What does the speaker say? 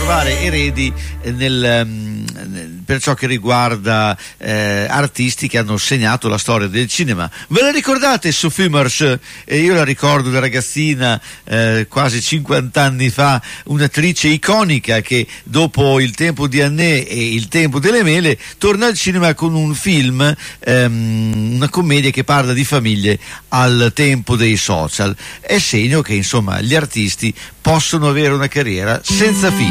trovare eredi per ciò che riguarda artisti che hanno segnato la storia del cinema. Ve la ricordate Sophie Marceau? Io la ricordo da ragazzina, quasi 50 anni fa, un'attrice iconica che dopo Il tempo di Année e Il tempo delle mele torna al cinema con un film, una commedia che parla di famiglie al tempo dei social. È segno che insomma gli artisti possono avere una carriera senza fine.